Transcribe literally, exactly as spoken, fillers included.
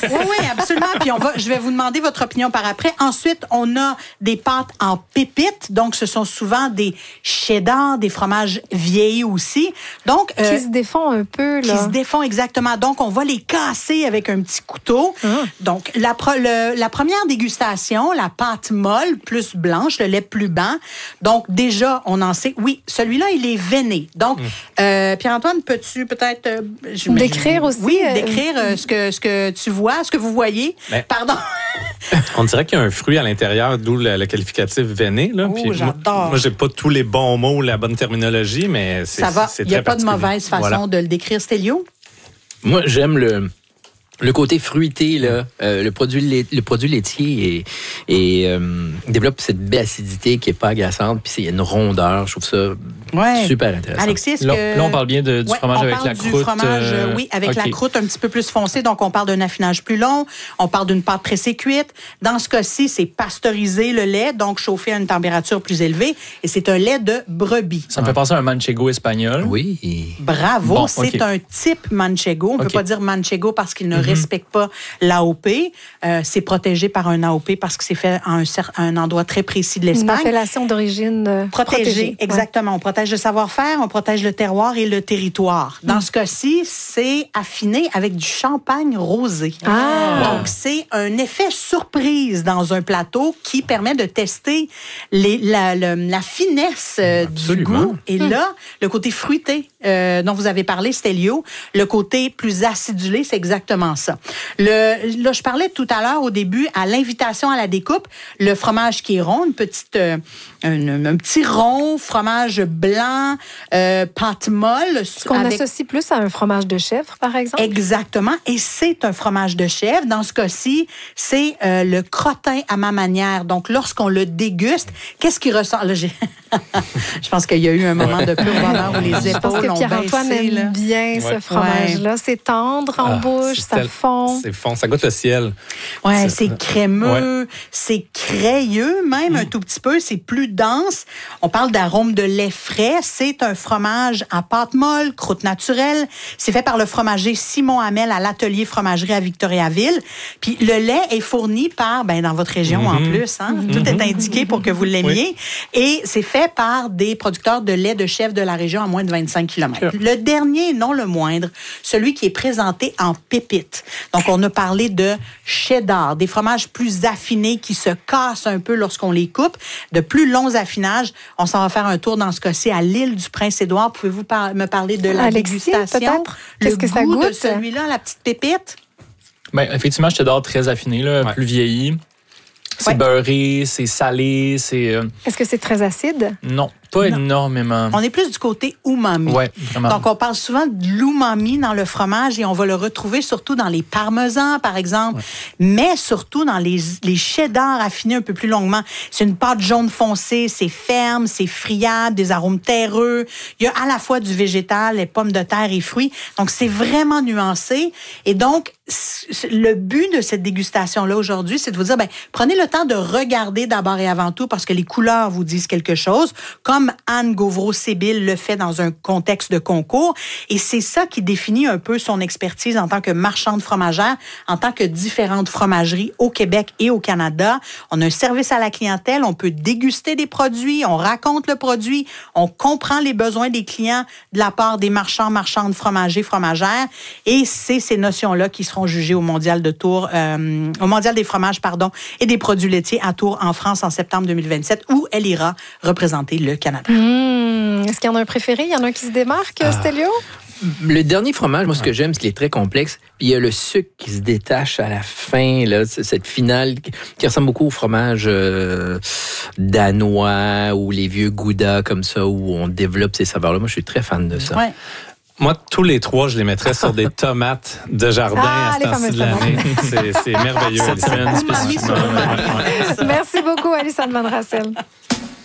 Oui, oui, absolument. Puis on va, je vais vous demander votre opinion par après. Ensuite, on a des pâtes en pépites. Donc, ce sont souvent des cheddar, des fromages vieillis aussi. Donc, euh, qui se défont un peu, là. Qui se défont, exactement. Donc, on va les casser avec un petit couteau. Mmh. Donc, la, le, la première dégustation, la pâte molle plus blanche, le lait plus blanc. Donc, déjà, on en sait. Oui, celui-là, il est veiné. Donc, mmh. euh, Pierre-Antoine, peux-tu peut-être... Euh, décrire aussi. Oui, euh, décrire euh, ce, que, ce que tu vois, ce que vous voyez. Mais, pardon. On dirait qu'il y a un fruit à l'intérieur, d'où le, le qualificatif veiné. Là. Oh, Puis j'adore. Moi, moi, j'ai pas tous les bons mots, la bonne terminologie, mais c'est Ça va. C'est il n'y a très pas de mauvaise façon voilà. de le décrire, Stélio? Moi, j'aime le... Le côté fruité, là, euh, le produit lait, le produit laitier est, est, euh, développe cette belle acidité qui est pas agaçante, puis c'est une rondeur. Je trouve ça ouais. super intéressant. Alexis, est-ce là, que... là, on parle bien de, du ouais, fromage avec la du croûte. Fromage, euh... oui, avec okay. la croûte un petit peu plus foncée. Donc, on parle d'un affinage plus long. On parle d'une pâte pressée cuite. Dans ce cas-ci, c'est pasteuriser le lait, donc chauffer à une température plus élevée. Et c'est un lait de brebis. Ça me fait penser à un manchego espagnol. Oui. Bravo. Bon, c'est okay. un type manchego. On ne okay. peut pas dire manchego parce qu'il ne mm-hmm. respecte pas l'A O P. Euh, c'est protégé par un A O P parce que c'est fait à un, un endroit très précis de l'Espagne. Une appellation d'origine euh, protégée. protégée. Exactement. Ouais. On protège le savoir-faire, on protège le terroir et le territoire. Dans mm. ce cas-ci, c'est affiné avec du champagne rosé. Ah. Donc, c'est un effet surprise dans un plateau qui permet de tester les, la, la, la finesse euh, du goût. Et mm. là, le côté fruité euh, dont vous avez parlé, Stélio, le côté plus acidulé, c'est exactement ça. Le Là, je parlais tout à l'heure, au début, à l'invitation à la découpe, le fromage qui est rond, une petite, euh, un, un petit rond, fromage blanc, euh, pâte molle. Ce qu'on avec... associe plus à un fromage de chèvre, par exemple? Exactement. Et c'est un fromage de chèvre. Dans ce cas-ci, c'est euh, le crottin à ma manière. Donc, lorsqu'on le déguste, qu'est-ce qui ressort? Là, j'ai... je pense qu'il y a eu un moment de pur bonheur où les épaules je pense que ont Pierre-Antoine baissé, aime là. bien ouais. ce fromage-là. Ouais. C'est tendre en ah, bouche, ça tel... fond. C'est fond, ça goûte le ciel. Oui, c'est, c'est crémeux, ouais. c'est crayeux même mmh. un tout petit peu, c'est plus dense. On parle d'arôme de lait frais. C'est un fromage à pâte molle, croûte naturelle. C'est fait par le fromager Simon Hamel à l'atelier fromagerie à Victoriaville. Puis le lait est fourni par, ben dans votre région mmh. en plus, hein, mmh. tout est indiqué pour que vous l'aimiez. Oui. Et c'est fait par des producteurs de lait de chèvre de la région à moins de vingt-cinq kilomètres. Sure. Le dernier, non le moindre, celui qui est présenté en pépites. Donc, on a parlé de cheddar, des fromages plus affinés qui se cassent un peu lorsqu'on les coupe, de plus longs affinages. On s'en va faire un tour dans ce cas-ci à l'île du Prince-Édouard. Pouvez-vous par- me parler de la Alexis, dégustation? Peut-être? Le Qu'est-ce que ça goût goûte? de celui-là, la petite pépite? Ben, effectivement, cheddar très affiné, là, ouais. plus vieilli. C'est ouais. beurré, c'est salé, c'est... Euh... Est-ce que c'est très acide? Non, pas non. énormément. On est plus du côté umami. Oui, vraiment. Donc, on parle souvent de l'umami dans le fromage et on va le retrouver surtout dans les parmesans, par exemple, ouais. mais surtout dans les, les cheddars affinés un peu plus longuement. C'est une pâte jaune foncée, c'est ferme, c'est friable, des arômes terreux. Il y a à la fois du végétal, les pommes de terre et fruits. Donc, c'est vraiment nuancé. Et donc, le but de cette dégustation-là aujourd'hui, c'est de vous dire, ben, prenez le temps de regarder d'abord et avant tout parce que les couleurs vous disent quelque chose, comme Anne Gauvreau-Sébil le fait dans un contexte de concours. Et c'est ça qui définit un peu son expertise en tant que marchande fromagère, en tant que différentes fromageries au Québec et au Canada. On a un service à la clientèle, on peut déguster des produits, on raconte le produit, on comprend les besoins des clients de la part des marchands, marchandes, fromagers, fromagères. Et c'est ces notions-là qui seront jugées au Mondial de Tours, euh, au Mondial des fromages, pardon, et des produits laitiers à Tours en France en septembre deux mille vingt-sept, où elle ira représenter le Canada. Mmh. Est-ce qu'il y en a un préféré? Il y en a un qui se démarque, ah. Stélio? Le dernier fromage, moi, ce que j'aime, c'est qu'il est très complexe. Puis il y a le sucre qui se détache à la fin, là, cette finale qui ressemble beaucoup au fromage euh, danois ou les vieux Gouda comme ça, où on développe ces saveurs-là. Moi, je suis très fan de ça. Ouais. Moi, tous les trois, je les mettrais sur des tomates de jardin ah, à ce temps-ci de l'année. C'est, c'est merveilleux. Cette semaine spécifiquement. Merci beaucoup, Alison Van Rassel.